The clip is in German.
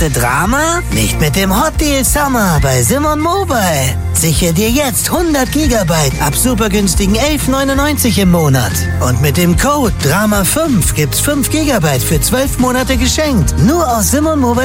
nächste Drama? Nicht mit dem Hot Deal Summer bei Simon Mobile. Sichere dir jetzt 100 Gigabyte ab super günstigen 11,99 im Monat. Und mit dem Code DRAMA5 gibt's 5 Gigabyte für 12 Monate geschenkt. Nur aus Simon Mobile